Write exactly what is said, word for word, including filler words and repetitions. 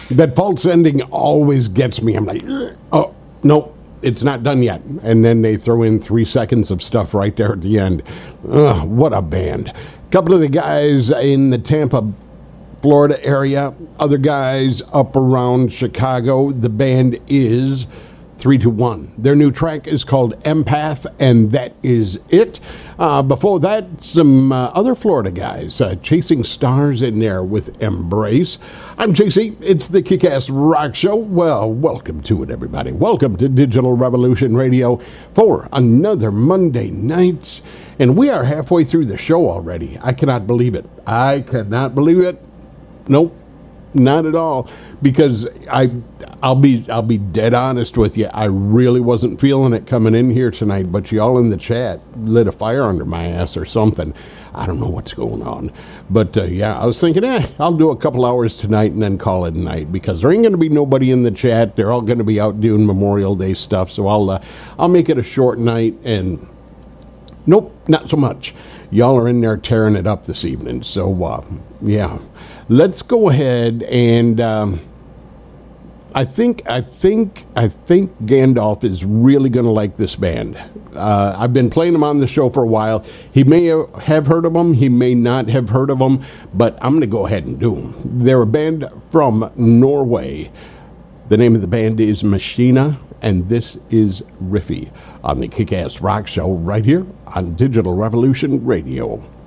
That false ending always gets me. I'm like, oh, no, it's not done yet. And then they throw in three seconds of stuff right there at the end. Ugh, what a band. A couple of the guys in the Tampa, Florida area, other guys up around Chicago. The band is three to one. Their new track is called Empath, and that is it. Uh, before that, some uh, other Florida guys, uh, Chasing Stars in there with Embrace. I'm J C. It's the Kick-Ass Rock Show. Well, welcome to it, everybody. Welcome to Digital Revolution Radio for another Monday night. And we are halfway through the show already. I cannot believe it. I cannot believe it. Nope. Not at all, because I, I'll be, I'll be dead honest with you. I really wasn't feeling it coming in here tonight, but y'all in the chat lit a fire under my ass or something. I don't know what's going on, but uh, yeah, I was thinking, eh, I'll do a couple hours tonight and then call it a night, because there ain't going to be nobody in the chat. They're all going to be out doing Memorial Day stuff, so I'll, uh, I'll make it a short night. And nope, not so much. Y'all are in there tearing it up this evening, so uh, yeah. Let's go ahead and um, I think I think I think Gandalf is really going to like this band. Uh, I've been playing him on the show for a while. He may have heard of them, he may not have heard of them, but I'm going to go ahead and do them. They're a band from Norway. The name of the band is Machina, and this is Riffy on the Kick-Ass Rock Show right here on Digital Revolution Radio.